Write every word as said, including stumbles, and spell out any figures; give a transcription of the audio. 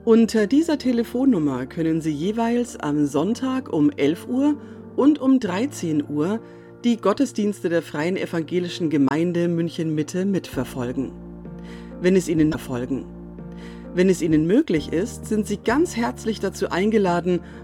Unter dieser Telefonnummer können Sie jeweils am Sonntag um elf Uhr und um dreizehn Uhr die Gottesdienste der Freien Evangelischen Gemeinde München-Mitte mitverfolgen. Wenn es Ihnen erfolgen. Wenn es Ihnen möglich ist, sind Sie ganz herzlich dazu eingeladen,